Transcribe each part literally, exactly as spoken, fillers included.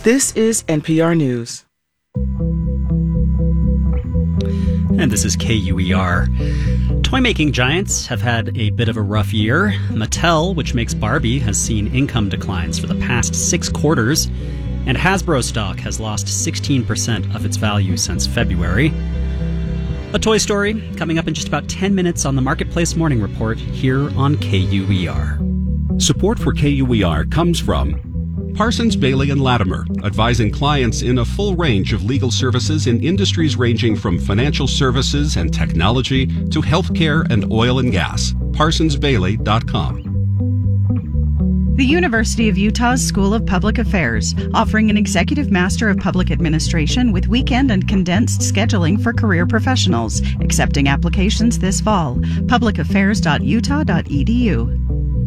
This is N P R News. And this is K U E R. Toy-making giants have had a bit of a rough year. Mattel, which makes Barbie, has seen income declines for the past six quarters, and Hasbro stock has lost sixteen percent of its value since February. A toy story coming up in just about ten minutes on the Marketplace Morning Report here on K U E R. Support for K U E R comes from Parsons, Bailey and Latimer, advising clients in a full range of legal services in industries ranging from financial services and technology to healthcare and oil and gas. parsons bailey dot com. The University of Utah's School of Public Affairs, offering an Executive Master of Public Administration with weekend and condensed scheduling for career professionals, accepting applications this fall. public affairs dot utah dot e d u.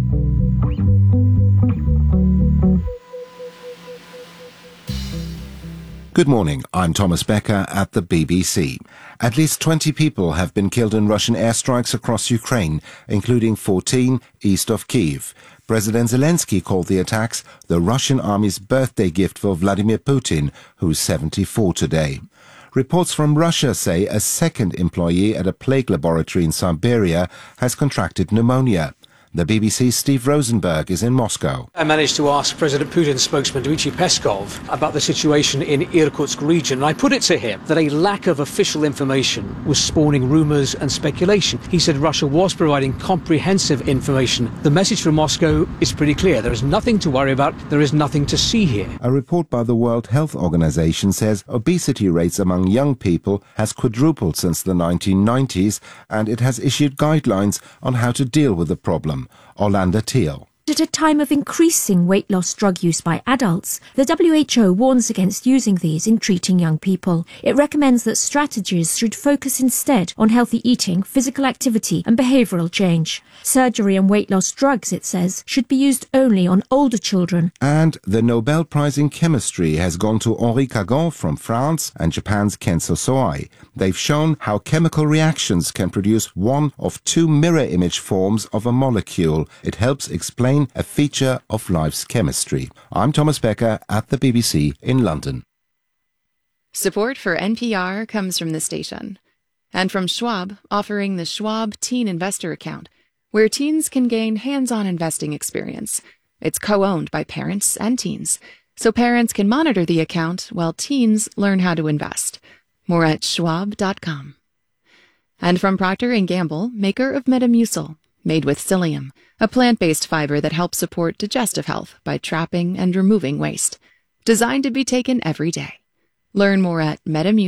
Good morning, I'm Thomas Becker at the B B C. At least twenty people have been killed in Russian airstrikes across Ukraine, including fourteen east of Kyiv. President Zelensky called the attacks the Russian army's birthday gift for Vladimir Putin, who's seventy-four today. Reports from Russia say a second employee at a plague laboratory in Siberia has contracted pneumonia. The B B C's Steve Rosenberg is in Moscow. I managed to ask President Putin's spokesman Dmitry Peskov about the situation in Irkutsk region. I put it to him that a lack of official information was spawning rumours and speculation. He said Russia was providing comprehensive information. The message from Moscow is pretty clear. There is nothing to worry about. There is nothing to see here. A report by the World Health Organization says obesity rates among young people has quadrupled since the nineteen nineties, and it has issued guidelines on how to deal with the problem. Orlando Teal. At a time of increasing weight loss drug use by adults, the W H O warns against using these in treating young people. It recommends that strategies should focus instead on healthy eating, physical activity and behavioural change. Surgery and weight loss drugs, it says, should be used only on older children. And the Nobel Prize in Chemistry has gone to Henri Cagon from France and Japan's Kenzo Soai. They've shown how chemical reactions can produce one of two mirror image forms of a molecule. It helps explain a feature of life's chemistry. I'm Thomas Becker at the B B C in London. Support for N P R comes from the station and from Schwab, offering the Schwab Teen Investor Account, where teens can gain hands-on investing experience. It's co-owned by parents and teens, so parents can monitor the account while teens learn how to invest. More at schwab dot com. And from Procter and Gamble, maker of Metamucil, made with psyllium, a plant-based fiber that helps support digestive health by trapping and removing waste. Designed to be taken every day. Learn more at Metamucil.